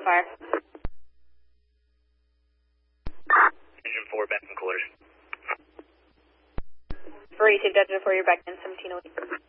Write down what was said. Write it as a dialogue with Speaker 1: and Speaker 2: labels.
Speaker 1: fire.
Speaker 2: Engine 4 back in quarters.
Speaker 1: For receive Delta 4, you're back in 1708.